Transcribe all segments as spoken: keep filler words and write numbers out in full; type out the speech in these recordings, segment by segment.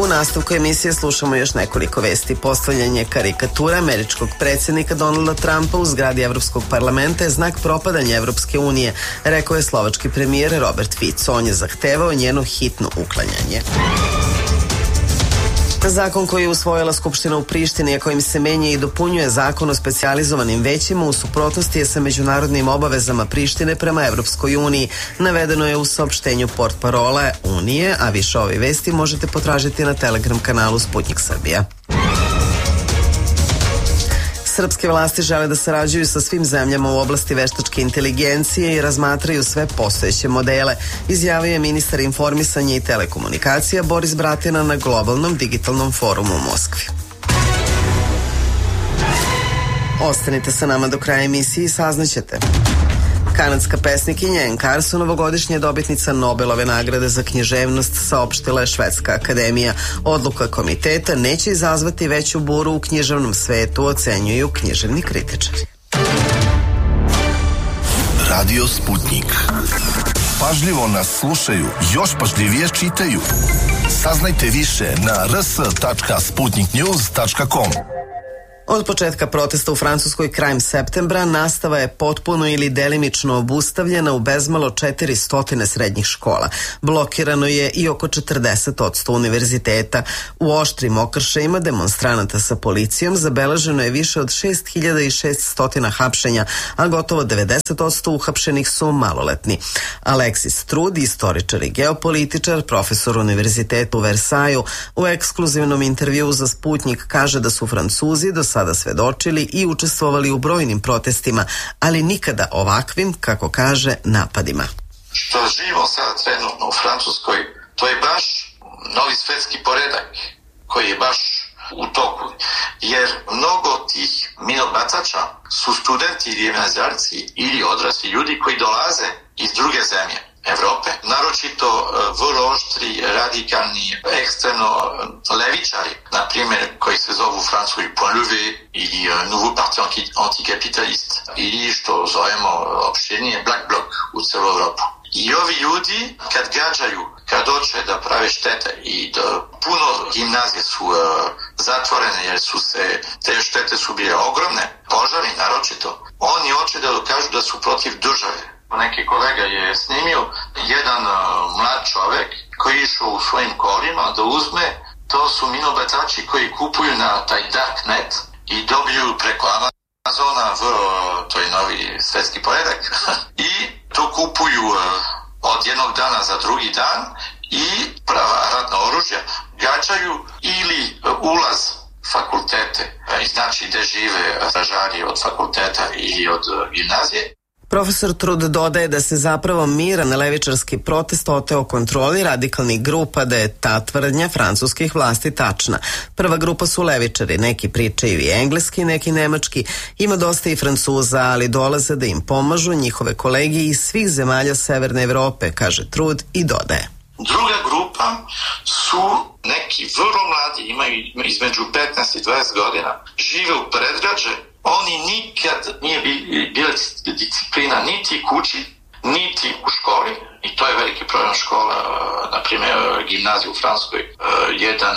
U nastavku emisije slušamo još nekoliko vesti. Postavljanje karikatura američkog predsjednika Donalda Trumpa u zgradi Evropskog parlamenta je znak propadanja Evropske unije, rekao je slovački premijer Robert Fico. On je zahtevao njeno hitno uklanjanje. Zakon koji je usvojila Skupština u Prištini, a kojim se menja i dopunjuje zakon o specijalizovanim većima, u suprotnosti je sa međunarodnim obavezama Prištine prema Evropskoj uniji. Navedeno je u saopštenju portparola Unije, a više ove vesti možete potražiti na Telegram kanalu Sputnik Srbija. Srpske vlasti žele da sarađuju sa svim zemljama u oblasti veštačke inteligencije i razmatraju sve postojeće modele, izjavio je ministar informisanja i telekomunikacija Boris Bratina na globalnom digitalnom forumu u Moskvi. Ostanite sa nama do kraja emisije i saznaćete. Kanadska pesnikinja Anne Carson, novogodišnja dobitnica Nobelove nagrade za književnost, saopštila je Švedska akademija. Odluka komiteta neće izazvati veću buru u književnom svetu, ocenjuju književni kritičari. Radio Sputnik. Pažljivo nas slušaju, još pažljivije čitaju. Saznajte više na r s tačka sputnik news tačka com. Od početka protesta u Francuskoj krajem septembra nastava je potpuno ili delimično obustavljena u bezmalo četiristo srednjih škola. Blokirano je i oko četrdeset posto univerziteta. U oštrim okršajima demonstranata sa policijom zabeleženo je više od šest hiljada šesto hapšenja, a gotovo devedeset posto uhapšenih su maloletni. Alexis Trud, istoričar i geopolitičar, profesor univerziteta u Versaju, u ekskluzivnom intervjuu za Sputnik kaže da su Francuzi do sada svedočili i učestvovali u brojnim protestima, ali nikada ovakvim, kako kaže, napadima. Što živimo sada trenutno u Francuskoj, to je baš novi svetski poredak koji je baš u toku, jer mnogo tih minobacača su studenti ili gimnazijalci ili odrasli ljudi koji dolaze iz druge zemlje Evrope, naročito vrlo oštri, radikalni, ekstremno levičari, na primjer koji se zovu u Francuskoj Point Levé ili Nouveau Parti Anticapitalist ili što zovemo opširnije Black Bloc u celu Evropu. I ovi ljudi kad gađaju, kad hoće da prave štete i da puno gimnazije su uh, zatvorene jer su se, te štete su bile ogromne, požari naročito, oni hoće da dokažu da su protiv države. Neki kolega je snimio jedan uh, mlad čovjek koji je išao u svojim kolima da uzme, to su minobacači koji kupuju na taj darknet i dobiju preko Amazona, v, to je novi svetski poredak, i to kupuju uh, od jednog dana za drugi dan i prava ratna oružja gađaju ili uh, ulaz fakultete, uh, znači gde žive stražari od fakulteta ili od uh, gimnazije. Profesor Trud dodaje da se zapravo miran levičarski protest oteo kontroli radikalnih grupa, da je ta tvrdnja francuskih vlasti tačna. Prva grupa su levičari, neki pričaju i engleski, neki nemački. Ima dosta i Francuza, ali dolaze da im pomažu njihove kolege iz svih zemalja Severne Evrope, kaže Trud i dodaje. Druga grupa su neki vrlo mladi, imaju između petnaest i dvadeset godina, žive u predgrađe. Oni nikad nije bila disciplina niti kući, niti u školi, i to je veliki problem škola, na primjer gimnazija u Francuskoj. Jedan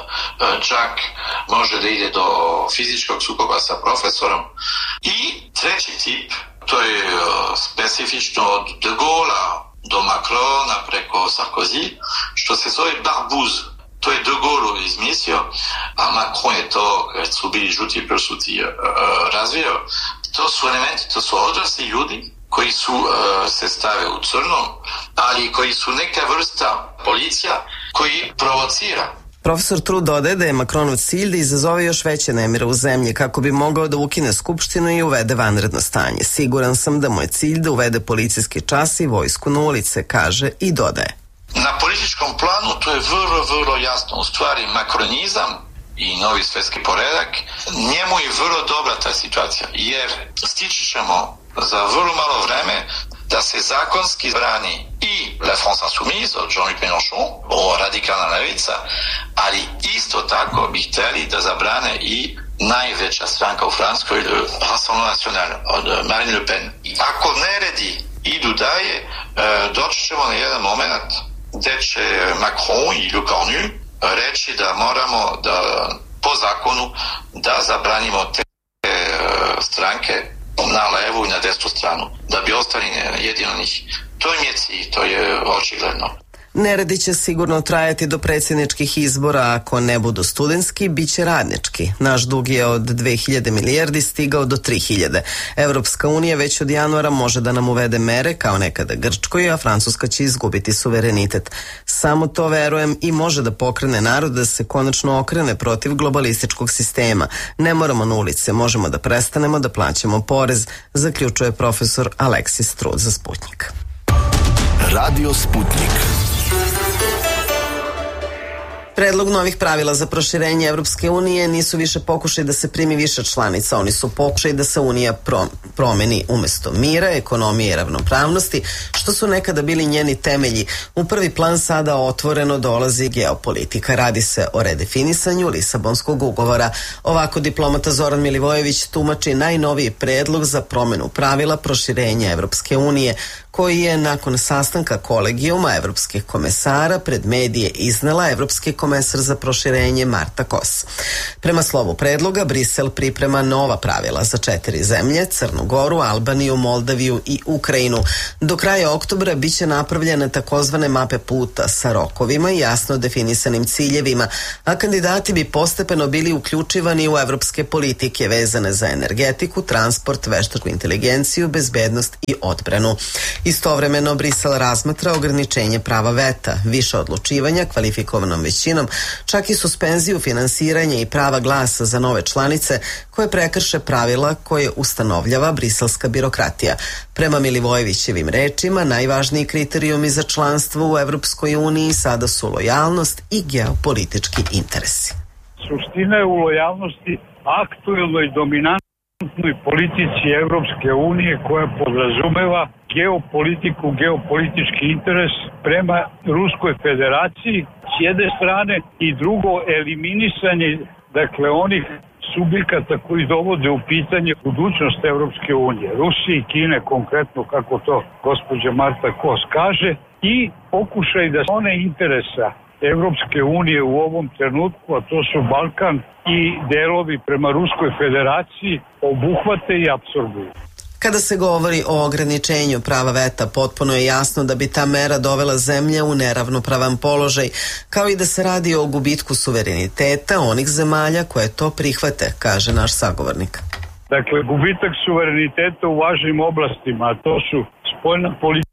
čak može da ide do fizičkog sukoba sa profesorom. I treći tip, to je specifično od De Gaulle do Macrona preko Sarkozy, što se zove barbouze. To je De Gaulle izmislio, a Macron je to, kad su bili žuti prsuti, razvio. To su elementi, to su odrasli ljudi koji su uh, se stave u crno, ali koji su neka vrsta policija koji provocira. Profesor Trud dodaje da je Macronov cilj da izazove još veće nemire u zemlji kako bi mogao da ukine skupštinu i uvede vanredno stanje. Siguran sam da mu je cilj da uvede policijski čas i vojsku na ulice, kaže i dodaje. Na političkom planu to je vrlo, vrlo jasno. U stvari makronizam i novi svetski poredak, njemu je vrlo dobra ta situacija, jer stići ćemo za vrlo malo vreme da se zakonski brani i La France Insoumise od Jean-Luc Mélenchon, ovo radikalna levica, ali isto tako bi htjeli da zabrane i najveća stranka u Francuskoj, Rassemblement National od Marine Le Pen. Ako neredi idu dalje, doći ćemo na jedan moment gdje će Macron i Le Cornu reći da moramo da po zakonu da zabranimo te e, stranke na levu i na desnu stranu, da bi ostali jedino njih. To im je cilj, to je očigledno. Neredi će sigurno trajati do predsjedničkih izbora, ako ne budu studentski, bit će radnički. Naš dug je od dve hiljade milijardi stigao do tri hiljade. Evropska unija već od januara može da nam uvede mere kao nekada Grčkoj, a Francuska će izgubiti suverenitet. Samo to, verujem, i može da pokrene narod da se konačno okrene protiv globalističkog sistema. Ne moramo na ulice, možemo da prestanemo da plaćamo porez, zaključuje profesor Aleksis Strud za Sputnjik. Radio Sputnjik. Predlog novih pravila za proširenje Evropske unije nisu više pokušaj da se primi više članica, oni su pokušaj da se Unija pro, promeni umesto mira, ekonomije i ravnopravnosti, što su nekada bili njeni temelji. U prvi plan sada otvoreno dolazi geopolitika. Radi se o redefinisanju Lisabonskog ugovora. Ovako diplomata Zoran Milivojević tumači najnoviji predlog za promenu pravila proširenja Evropske unije, koji je nakon sastanka kolegijuma evropskih komesara pred medije iznela evropski komesar za proširenje Marta Kos. Prema slovu predloga, Brisel priprema nova pravila za četiri zemlje, Crnu Goru, Albaniju, Moldaviju i Ukrajinu. Do kraja oktobra biće napravljene takozvane mape puta sa rokovima i jasno definisanim ciljevima, a kandidati bi postepeno bili uključivani u evropske politike vezane za energetiku, transport, veštačku inteligenciju, bezbednost i odbranu. Istovremeno, Brisel razmatra ograničenje prava veta, više odlučivanja kvalifikovanom većinom, čak i suspenziju finansiranja i prava glasa za nove članice koje prekrše pravila koje ustanovljava briselska birokratija. Prema Milivojevićevim rečima, najvažniji kriterijumi za članstvo u Evropskoj uniji sada su lojalnost i geopolitički interesi. Suština je u lojalnosti aktuelnoj dominantnoj politici Evropske unije koja podrazumeva geopolitiku, geopolitički interes prema Ruskoj federaciji s jedne strane i drugo eliminisanje dakle onih subjekata koji dovode u pitanje budućnost Evropske unije, Rusije i Kine konkretno, kako to gospođa Marta Kos kaže, i pokušaj da one interesa Evropske unije u ovom trenutku, a to su Balkan i delovi prema Ruskoj federaciji, obuhvate i apsorbuju. Kada se govori o ograničenju prava veta, potpuno je jasno da bi ta mera dovela zemlje u neravnopravan položaj, kao i da se radi o gubitku suvereniteta onih zemalja koje to prihvate, kaže naš sagovornik. Dakle, gubitak suvereniteta u važnim oblastima, a to su spoljna politika,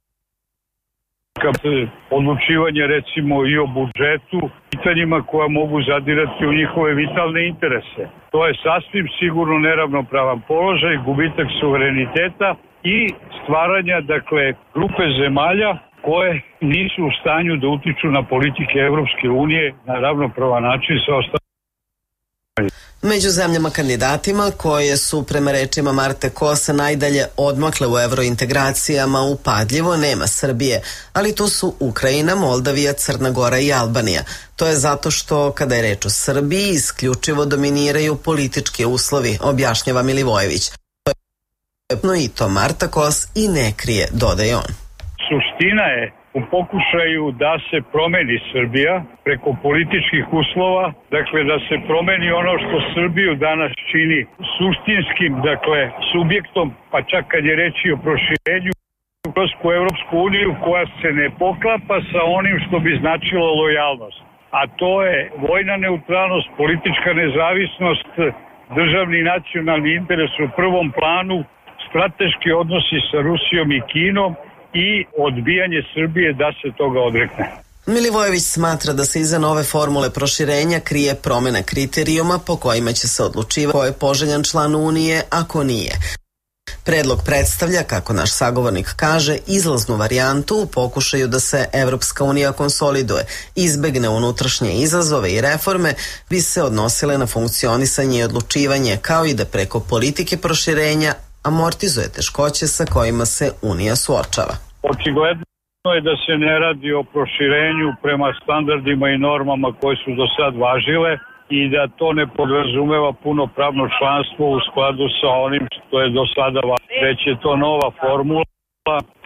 odlučivanje recimo i o budžetu, pitanjima koja mogu zadirati u njihove vitalne interese. To je sasvim sigurno neravnopravan položaj, gubitak suvereniteta i stvaranja, dakle, grupe zemalja koje nisu u stanju da utiču na politike Evropske unije na ravnopravan način sa ostalim. Među zemljama kandidatima koje su prema rečima Marte Kosa najdalje odmakle u evrointegracijama upadljivo nema Srbije, ali tu su Ukrajina, Moldavija, Crna Gora i Albanija. To je zato što kada je reč o Srbiji isključivo dominiraju politički uslovi, objašnjava Milivojević. To je i to Marta Kos i ne krije, dodaje on. Suština je u pokušaju da se promeni Srbija preko političkih uslova, dakle da se promeni ono što Srbiju danas čini suštinskim, dakle subjektom, pa čak kad je reći o proširenju kroz Evropsku uniju koja se ne poklapa sa onim što bi značilo lojalnost. A to je vojna neutralnost, politička nezavisnost, državni i nacionalni interes u prvom planu, strateški odnosi sa Rusijom i Kinom i odbijanje Srbije da se toga odrekne. Milivojević smatra da se iza nove formule proširenja krije promjena kriterijuma po kojima će se odlučivati ko je poželjan član Unije, a ko nije. Predlog predstavlja, kako naš sagovornik kaže, izlaznu varijantu u pokušaju da se Evropska unija konsoliduje, izbegne unutrašnje izazove i reforme bi se odnosile na funkcionisanje i odlučivanje, kao i da preko politike proširenja amortizuje teškoće sa kojima se Unija suočava. Očigledno je da se ne radi o proširenju prema standardima i normama koje su do sad važile i da to ne podrazumeva punopravno članstvo u skladu sa onim što je do sada važilo. Već je to nova formula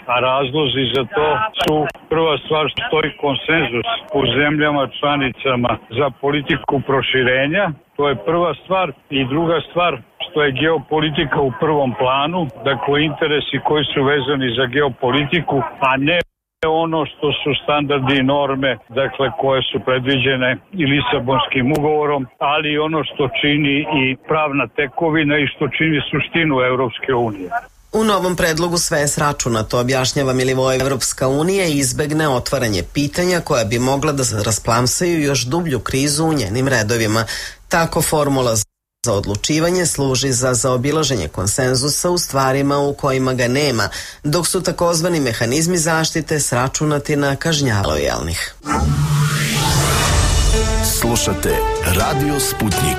a razlozi za to su prva stvar što stoji konsenzus u zemljama članicama za politiku proširenja, to je prva stvar, i druga stvar što je geopolitika u prvom planu, dakle interesi koji su vezani za geopolitiku, a ne ono što su standardi i norme, dakle koje su predviđene i Lisabonskim ugovorom, ali i ono što čini i pravna tekovina i što čini suštinu Evropske unije. U novom predlogu sve je sračunato, objašnjava Milivojev. Evropska unija izbegne otvaranje pitanja koja bi mogla da rasplamsaju još dublju krizu u njenim redovima. Tako formula za odlučivanje služi za zaobilaženje konsenzusa u stvarima u kojima ga nema, dok su takozvani mehanizmi zaštite sračunati na kažnjavanje lojalnih. Slušate Radio Sputnik.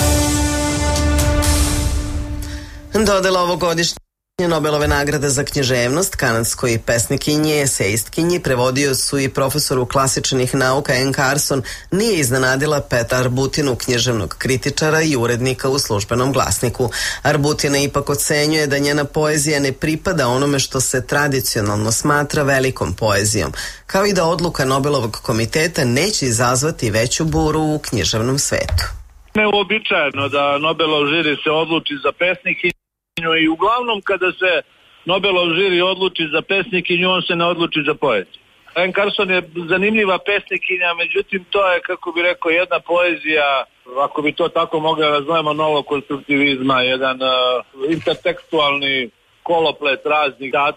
Dodela ovogodišnje Nobelove nagrade za književnost kanadskoj pesnikinji, esejistkinji, prevodiocu i profesoru klasičnih nauka N. Carson nije iznenadila Peta Arbutinu, književnog kritičara i urednika u Službenom glasniku. Arbutina ipak ocenjuje da njena poezija ne pripada onome što se tradicionalno smatra velikom poezijom, kao i da odluka Nobelovog komiteta neće izazvati veću buru u književnom svetu. Neuobičajeno da Nobelov žiri se odluči za pesnikinju i uglavnom kada se Nobelov žiri odluči za pesnikinju, on se ne odluči za poeziju. N. Carson je zanimljiva pesnikinja, međutim to je, kako bi rekao, jedna poezija, ako bi to tako mogli razvojemo, novog konstruktivizma, jedan uh, intertekstualni koloplet raznih data